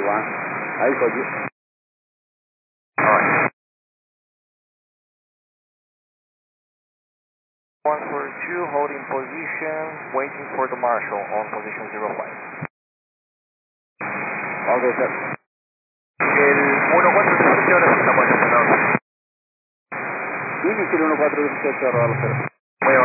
141. I got you. Alright. 142, holding position, waiting for the marshal on position 05. Ok, sir. El 1417 ahora sí estamos estacionados. Inicio el 1418 ahora,